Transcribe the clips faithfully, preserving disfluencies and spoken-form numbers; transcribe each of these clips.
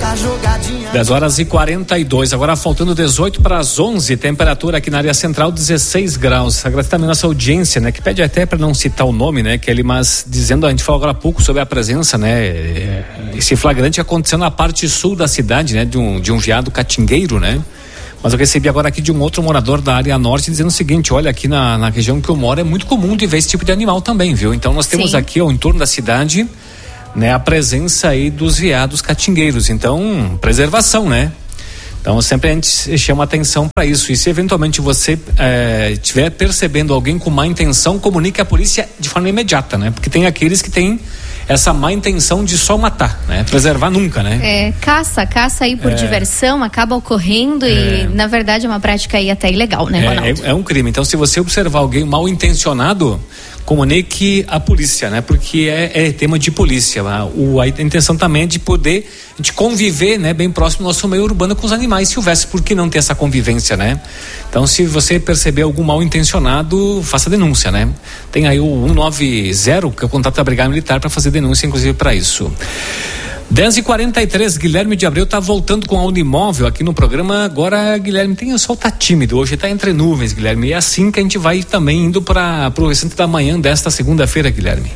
essa jogadinha. dez horas e quarenta e dois, agora faltando dezoito para as onze, temperatura aqui na área central dezesseis graus. Agradeço também a nossa audiência, né, que pede até para não citar o nome, né, Kelly, mas dizendo, a gente falou agora há pouco sobre a presença, né, esse flagrante aconteceu na parte sul da cidade, né, de um, de um veado catingueiro, né. Mas eu recebi agora aqui de um outro morador da área norte dizendo o seguinte: olha, aqui na, na região que eu moro é muito comum de ver esse tipo de animal também, viu? Então nós temos Sim. aqui ao entorno da cidade, né, a presença aí dos veados catingueiros. Então, preservação, né? Então sempre a gente chama atenção para isso. E se eventualmente você estiver é, percebendo alguém com má intenção, comunique à polícia de forma imediata, né? Porque tem aqueles que têm essa má intenção de só matar, né? Preservar nunca, né? É, caça, caça aí por é. diversão, acaba ocorrendo e, é. na verdade, é uma prática aí até ilegal, né, Ronaldo? É, é um crime. Então, se você observar alguém mal intencionado, comunique à polícia, né? Porque é, é tema de polícia. A, o, a intenção também é de poder de conviver, né, bem próximo do nosso meio urbano com os animais. Se houvesse, por que não ter essa convivência, né? Então, se você perceber algum mal intencionado, faça denúncia, né? Tem aí o um nove zero, que é o contato da Brigada Militar, para fazer denúncia, inclusive, para isso. dez e quarenta e três, Guilherme de Abreu tá voltando com a Unimóvel aqui no programa. Agora, Guilherme, tem o sol tá tímido, hoje tá entre nuvens, Guilherme, e é assim que a gente vai também indo para pro restante da manhã desta segunda-feira, Guilherme.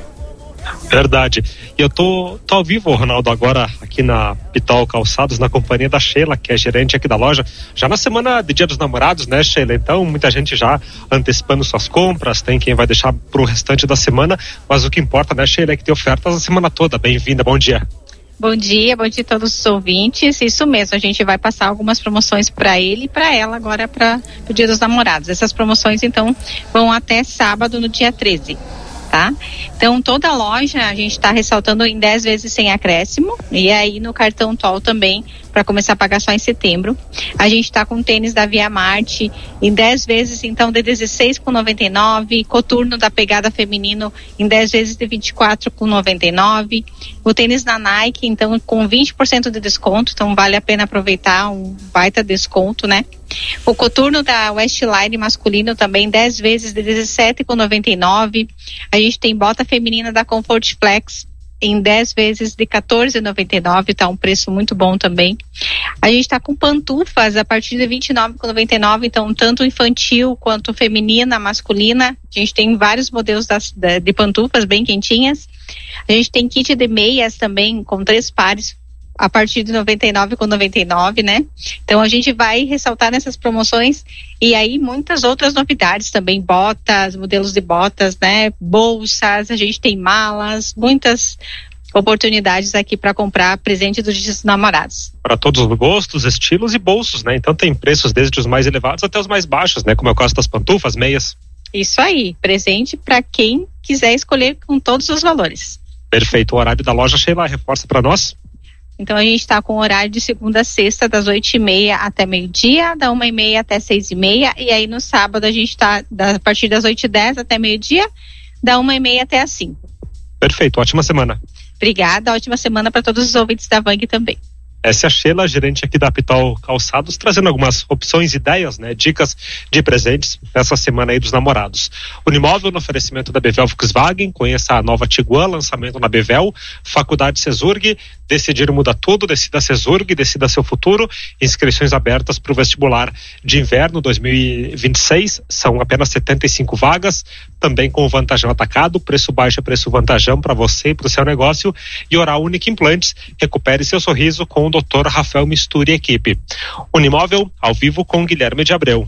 Verdade. E eu tô, tô ao vivo, Ronaldo, agora aqui na Pitol Calçados, na companhia da Sheila, que é gerente aqui da loja, já na semana de Dia dos Namorados, né, Sheila? Então, muita gente já antecipando suas compras, tem quem vai deixar pro restante da semana, mas o que importa, né, Sheila, é que tem ofertas a semana toda. Bem-vinda, bom dia. Bom dia, bom dia a todos os ouvintes. Isso mesmo, a gente vai passar algumas promoções para ele e para ela agora para o Dia dos Namorados. Essas promoções, então, vão até sábado, no dia treze. Tá? Então, toda a loja a gente está ressaltando em dez vezes sem acréscimo, e aí no cartão T O L também, para começar a pagar só em setembro. A gente está com tênis da Via Marte em dez vezes, então, de dezesseis com noventa e nove, coturno da Pegada Feminino em dez vezes de vinte e quatro com noventa e nove, o tênis da Nike, então, com vinte por cento de desconto, então vale a pena aproveitar um baita desconto, né? O coturno da Westline masculino também dez vezes de dezessete com noventa e nove. A gente tem bota feminina da Comfort Flex em dez vezes de quatorze com noventa e nove, tá um preço muito bom também. A gente tá com pantufas a partir de vinte e nove com noventa e nove, então tanto infantil quanto feminina, masculina. A gente tem vários modelos das, de pantufas bem quentinhas. A gente tem kit de meias também com três pares a partir de noventa e nove com noventa e nove, né? Então a gente vai ressaltar nessas promoções e aí muitas outras novidades também, botas, modelos de botas, né? Bolsas, a gente tem malas, muitas oportunidades aqui para comprar presente dos Dia dos Namorados. Para todos os gostos, estilos e bolsos, né? Então tem preços desde os mais elevados até os mais baixos, né? Como é o caso das pantufas, meias. Isso aí, presente para quem quiser escolher com todos os valores. Perfeito, o horário da loja, Sheila, reforça para nós. Então a gente está com horário de segunda a sexta, das oito e meia até meio-dia, da uma e meia até seis e meia, e aí no sábado a gente está a partir das oito e dez até meio-dia, da uma e meia até as cinco. Perfeito, ótima semana. Obrigada, ótima semana para todos os ouvintes da Vang também. Essa é a Sheila, gerente aqui da Pitol Calçados, trazendo algumas opções, ideias, né, dicas de presentes nessa semana aí dos namorados. Unimóvel no oferecimento da Bevel Volkswagen, conheça a nova Tiguan, lançamento na Bevel, Faculdade Cesurg, decidir muda tudo, decida Cesurg, decida seu futuro, inscrições abertas para o vestibular de inverno dois mil e vinte e seis, são apenas setenta e cinco vagas, também com vantajão atacado, preço baixo é preço vantajão para você e para o seu negócio, e Oral Única Implantes, recupere seu sorriso com o doutor Rafael Misturi e equipe. Unimóvel, ao vivo com Guilherme de Abreu.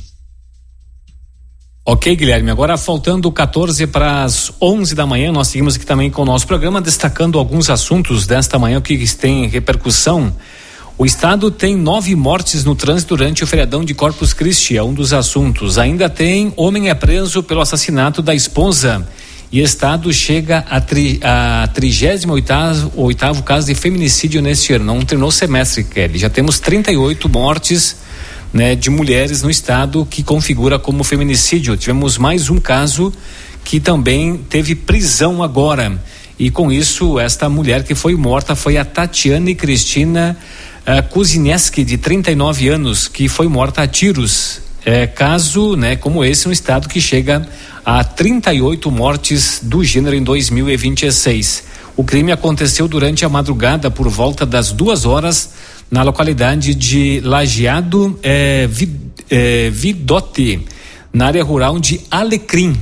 Ok, Guilherme, agora faltando quatorze para as onze da manhã, nós seguimos aqui também com o nosso programa, destacando alguns assuntos desta manhã que têm repercussão. O estado tem nove mortes no trânsito durante o feriadão de Corpus Christi, é um dos assuntos. Ainda tem homem é preso pelo assassinato da esposa. E o estado chega a, tri, a trigésimo oitavo caso de feminicídio neste ano. Não terminou o semestre, Kelly. Já temos trinta e oito mortes, né, de mulheres no estado que configura como feminicídio. Tivemos mais um caso que também teve prisão agora. E com isso, esta mulher que foi morta foi a Tatiane Cristina uh, Kuzineski, de trinta e nove anos, que foi morta a tiros. É, caso, né, como esse no estado que chega a trinta e oito mortes do gênero em dois mil e vinte e seis. O crime aconteceu durante a madrugada por volta das duas horas na localidade de Lajeado é, é, Vidote, na área rural de Alecrim.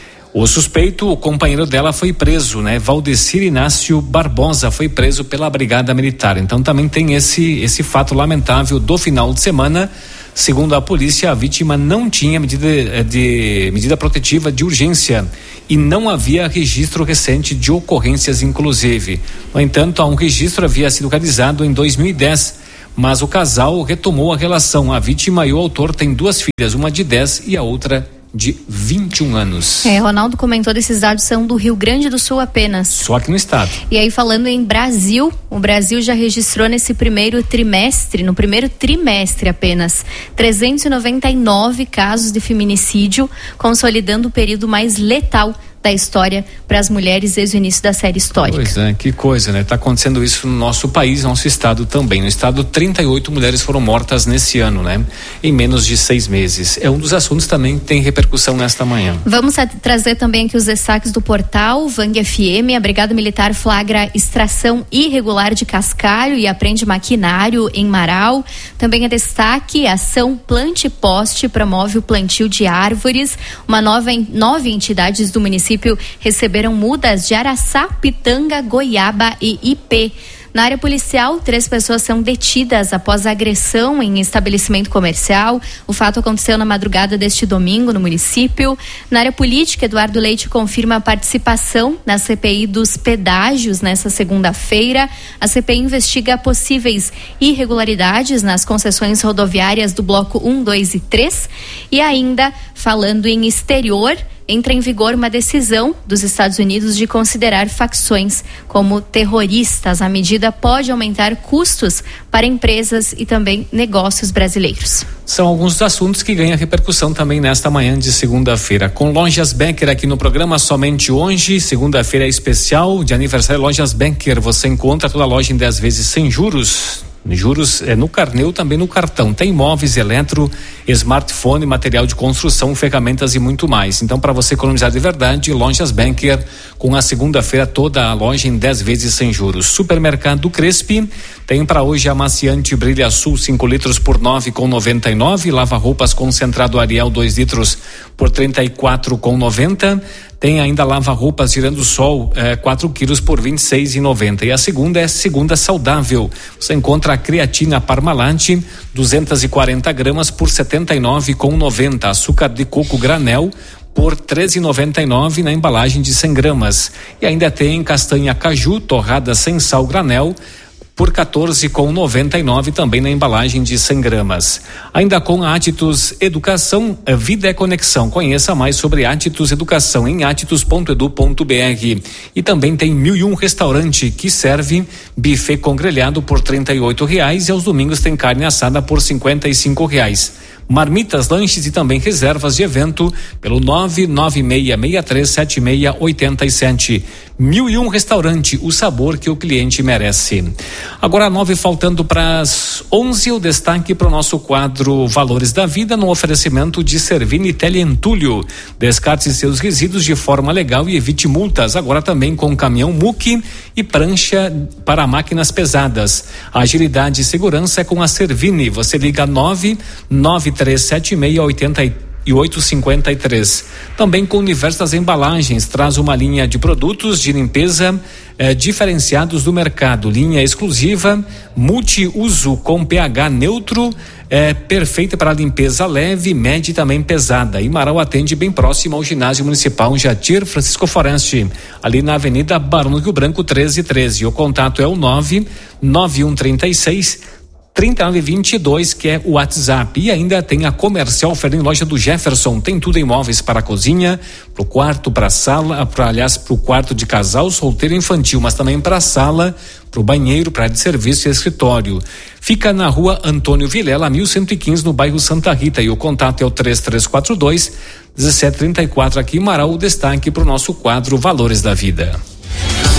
O suspeito, o companheiro dela, foi preso, né? Valdecir Inácio Barbosa foi preso pela Brigada Militar. Então também tem esse, esse fato lamentável do final de semana. Segundo a polícia, a vítima não tinha medida, de, medida protetiva de urgência e não havia registro recente de ocorrências, inclusive. No entanto, um registro havia sido realizado em dois mil e dez, mas o casal retomou a relação. A vítima e o autor têm duas filhas, uma de dez e a outra de vinte e um anos. É, Ronaldo comentou desses dados são do Rio Grande do Sul apenas. Só aqui no estado. E aí, falando em Brasil, o Brasil já registrou nesse primeiro trimestre, no primeiro trimestre apenas, trezentos e noventa e nove casos de feminicídio, consolidando o período mais letal da história para as mulheres desde o início da série histórica. Pois é, que coisa, né? Tá acontecendo isso no nosso país, no nosso estado também. No estado, trinta e oito mulheres foram mortas nesse ano, né? Em menos de seis meses. É um dos assuntos também que tem repercussão nesta manhã. Vamos a, trazer também aqui os destaques do portal Vang F M. A Brigada Militar flagra extração irregular de cascalho e apreende maquinário em Marau. Também é destaque, a ação Plante Poste promove o plantio de árvores. Uma nova, nove entidades do município receberam mudas de Araçá, Pitanga, Goiaba e Ipê. Na área policial, três pessoas são detidas após agressão em estabelecimento comercial. O fato aconteceu na madrugada deste domingo no município. Na área política, Eduardo Leite confirma a participação na C P I dos pedágios nesta segunda-feira. A C P I investiga possíveis irregularidades nas concessões rodoviárias do bloco um, dois e três. E ainda, falando em exterior, entra em vigor uma decisão dos Estados Unidos de considerar facções como terroristas. A medida pode aumentar custos para empresas e também negócios brasileiros. São alguns dos assuntos que ganham repercussão também nesta manhã de segunda-feira. Com Lojas Becker aqui no programa somente hoje, segunda-feira é especial de aniversário Lojas Becker. Você encontra toda a loja em dez vezes sem juros. Juros é no carnê, também no cartão. Tem móveis, eletro, smartphone, material de construção, ferramentas e muito mais. Então, para você economizar de verdade, Lojas Banker, com a segunda-feira toda a loja em dez vezes sem juros. Supermercado Crespi tem para hoje amaciante Brilha Sul cinco litros por nove com noventa e nove, lava roupas concentrado Ariel dois litros por trinta e quatro com noventa. Tem ainda lava-roupas Girando Sol, eh, quatro quilos por vinte e seis e noventa. E a segunda é segunda saudável. Você encontra a creatina Parmalat, duzentas e quarenta gramas por setenta e nove com noventa. Açúcar de coco granel por treze e noventa e nove na embalagem de cem gramas. E ainda tem castanha caju torrada sem sal granel por quatorze com noventa e nove também na embalagem de cem gramas. Ainda com Atitus Educação, Vida é Conexão. Conheça mais sobre Atitus Educação em atitus ponto edu ponto br. E também tem Mil e Um Restaurante, que serve buffet com grelhado por trinta e oito reais e aos domingos tem carne assada por cinquenta e cinco reais. Marmitas, lanches e também reservas de evento pelo nove nove seis seis três sete seis oito sete. Mil e Um Restaurante, o sabor que o cliente merece. Agora nove faltando para as onze, o destaque para o nosso quadro Valores da Vida no oferecimento de Servini Teleentulho. Descarte seus resíduos de forma legal e evite multas. Agora também com caminhão Muque e prancha para máquinas pesadas. A agilidade e segurança é com a Servini. Você liga nove nove três sete seis oito oito cinco três. Também com o Universo das Embalagens, traz uma linha de produtos de limpeza eh, diferenciados do mercado, linha exclusiva, multiuso com pH neutro, eh, perfeita para limpeza leve, média e também pesada. E Marau atende bem próximo ao ginásio municipal Jatir Francisco Foreste, ali na Avenida Barão do Rio Branco treze treze. O contato é o nove nove um três seis trinta e nove vinte e dois, que é o WhatsApp. E ainda tem a Comercial Ferem Loja do Jefferson. Tem tudo em móveis para a cozinha, para o quarto, para a sala, pra, aliás, para o quarto de casal, solteiro e infantil, mas também para a sala, para o banheiro, para área de serviço e escritório. Fica na rua Antônio Vilela, mil cento e quinze, no bairro Santa Rita. E o contato é o três três quatro dois, um sete três quatro. Aqui em Marau, o destaque para o nosso quadro Valores da Vida.